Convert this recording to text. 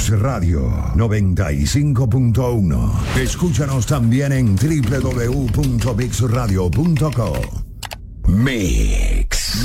Mix Radio 95.1. Escúchanos también en www.mixradio.co. Mix.